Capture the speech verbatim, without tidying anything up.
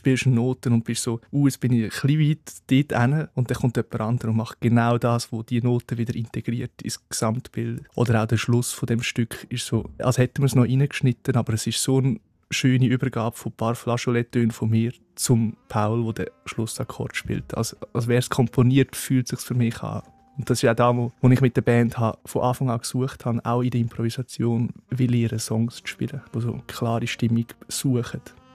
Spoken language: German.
spielst Noten und bist so, uh, jetzt bin ich ein bisschen weit dort hin und dann kommt jemand anderes und macht genau das, wo die Note wieder integriert ins Gesamtbild. Oder auch der Schluss von dem Stück ist so, als hätten wir es noch reingeschnitten, aber es ist so eine schöne Übergabe von ein paar Flageoletttönen von mir zum Paul, der den Schlussakkord spielt. Als, als wäre es komponiert, fühlt es sich für mich an. Und das ist auch das, wo ich mit der Band habe, von Anfang an gesucht habe, auch in der Improvisation, will ihre Songs zu spielen, die so eine klare Stimmung suchen.